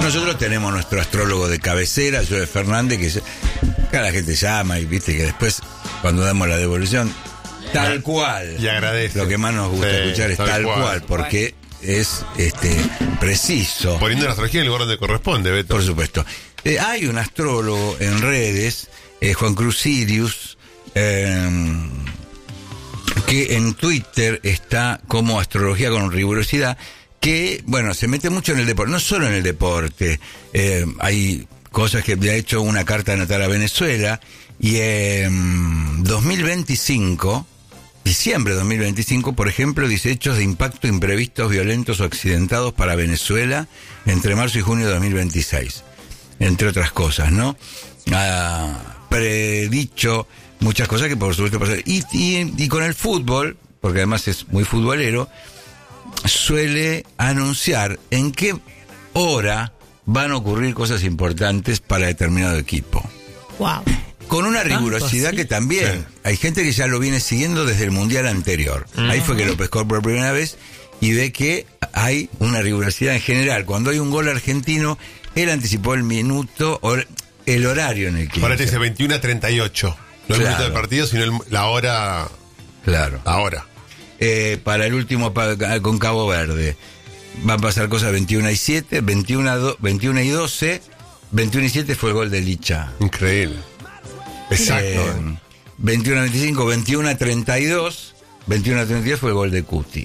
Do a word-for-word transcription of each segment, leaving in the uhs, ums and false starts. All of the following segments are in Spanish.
Nosotros tenemos nuestro astrólogo de cabecera, Joe Fernández, que se, cada gente llama y viste que después, cuando damos la devolución, tal cual. Y agradece. Lo que más nos gusta Sí, escuchar es tal tal cual, cual. porque es este preciso. Poniendo la astrología en el lugar donde corresponde, Beto. Por supuesto. Eh, hay un astrólogo en redes, eh, Juan Cruz Sirius, eh, que en Twitter está como Astrología con Rigurosidad, que, bueno, se mete mucho en el deporte, no solo en el deporte, eh, hay cosas que le ha hecho una carta natal a Venezuela, y en dos mil veinticinco, diciembre de dos mil veinticinco, por ejemplo, dice: hechos de impacto imprevistos, violentos o accidentados para Venezuela entre marzo y junio de dos mil veintiséis, entre otras cosas, ¿no? Ha predicho muchas cosas que por supuesto pasan. Y, y, y con el fútbol, porque además es muy futbolero, suele anunciar en qué hora van a ocurrir cosas importantes para determinado equipo. Wow. Con una rigurosidad así? que también Sí. hay gente que ya lo viene siguiendo desde el Mundial anterior. Uh-huh. Ahí fue que lo pescó por primera vez y ve que hay una rigurosidad en general. Cuando hay un gol argentino, él anticipó el minuto o el horario en el que... Ahora te dice veintiuno a treinta y ocho. No el Claro. minuto del partido, sino el- la hora. Claro. La hora. Eh, para el último pa- con Cabo Verde van a pasar cosas veintiuno y siete, veintiuno, a do, veintiuno y doce, veintiuno y siete fue el gol de Licha. Increíble. Exacto. Eh, veintiuno a veinticinco, veintiuno a treinta y dos, veintiuno a treinta y dos fue el gol de Cuti.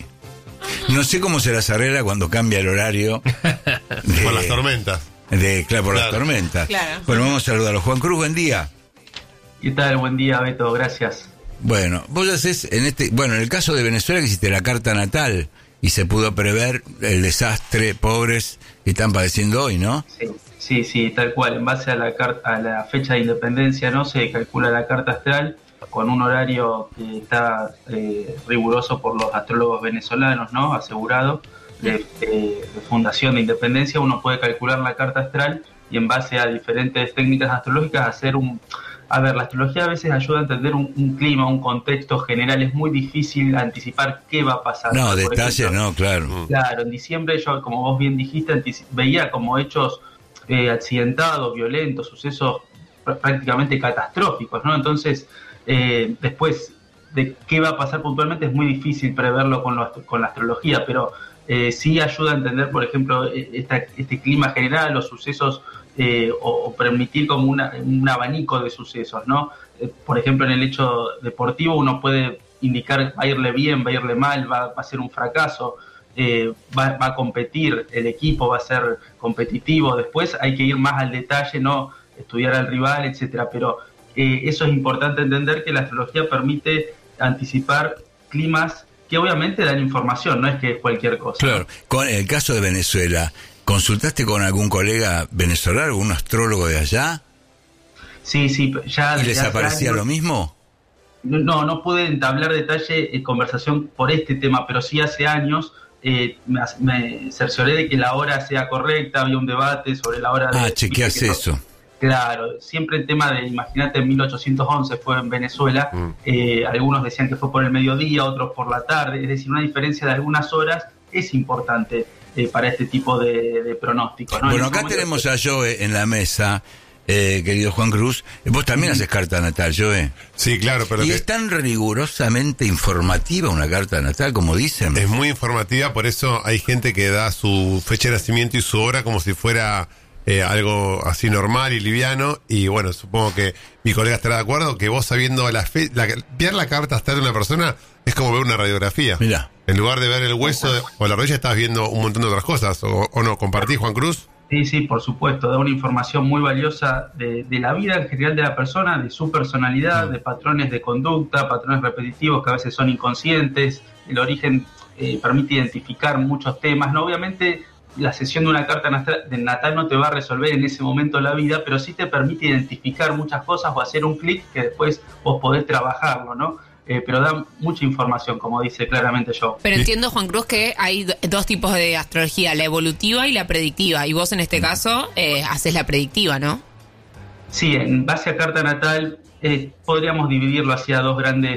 No sé cómo se las arregla cuando cambia el horario. De, Por las tormentas. De, claro, por Claro. las tormentas. Claro. Bueno, vamos a saludarlo. Juan Cruz, buen día. ¿Qué tal? Buen día, Beto, gracias. Bueno, vos haces en este, bueno, en el caso de Venezuela que hiciste la carta natal y se pudo prever el desastre, pobres que están padeciendo hoy, ¿no? Sí, sí, sí, tal cual. En base a la carta, a la fecha de independencia, no se calcula la carta astral con un horario que está eh, riguroso por los astrólogos venezolanos, ¿no? Asegurado de, de, de fundación de independencia. Uno puede calcular la carta astral y en base a diferentes técnicas astrológicas hacer un... A ver, la astrología a veces ayuda a entender un, un clima, un contexto general. Es muy difícil anticipar qué va a pasar. No, Por detalles ejemplo, no, claro. Claro, en diciembre yo, como vos bien dijiste, antici- veía como hechos eh, accidentados, violentos, sucesos pr- prácticamente catastróficos, ¿no? Entonces, eh, después de qué va a pasar puntualmente es muy difícil preverlo con, lo, con la astrología, pero eh, sí ayuda a entender, por ejemplo, eh, esta, este clima general, los sucesos, eh, o, o permitir como una, un abanico de sucesos, ¿no? Eh, por ejemplo, en el hecho deportivo uno puede indicar va a irle bien, va a irle mal, va, va a ser un fracaso, eh, va, va a competir, el equipo va a ser competitivo. Después hay que ir más al detalle, no estudiar al rival, etcétera. Pero eh, eso es importante entender, que la astrología permite anticipar climas que obviamente dan información, no es que es cualquier cosa. Claro, con el caso de Venezuela, ¿consultaste con algún colega venezolano, algún astrólogo de allá? Sí, sí, ya... ¿Y les desde hace aparecía años- lo mismo? No, no pude entablar detalle en conversación por este tema, pero sí hace años eh, me, me cercioré de que la hora sea correcta, había un debate sobre la hora de... Ah, chequeás viste que- eso. Claro, siempre el tema de, imagínate, en mil ochocientos once fue en Venezuela, Mm. eh, algunos decían que fue por el mediodía, otros por la tarde, es decir, una diferencia de algunas horas es importante eh, para este tipo de, de pronósticos, ¿no? Bueno, En acá este tenemos momento- a Joe en la mesa, eh, querido Juan Cruz. Vos también haces carta natal, Joe. Sí, claro, pero Y que es tan rigurosamente informativa una carta natal, como dicen. es muy informativa, por eso hay gente que da su fecha de nacimiento y su hora como si fuera eh, algo así normal y liviano. Y bueno, supongo que mi colega estará de acuerdo que vos sabiendo la fe, la, ver la carta astral de una persona es como ver una radiografía. Mirá. En lugar de ver el hueso de- o la rodilla, estás viendo un montón de otras cosas. ¿O, o no? ¿Compartís, Juan Cruz? Sí, sí, por supuesto, da una información muy valiosa de, de la vida en general de la persona, de su personalidad, de patrones de conducta, patrones repetitivos que a veces son inconscientes. El origen eh, permite identificar muchos temas, ¿no? Obviamente la sesión de una carta nastra- de natal no te va a resolver en ese momento la vida, pero sí te permite identificar muchas cosas o hacer un clic que después vos podés trabajarlo, ¿no? Eh, pero da mucha información, como dice claramente yo. Pero entiendo, Juan Cruz, que hay do- dos tipos de astrología, la evolutiva y la predictiva. Y vos en este caso eh, haces la predictiva, ¿no? Sí, en base a carta natal eh, podríamos dividirlo hacia dos grandes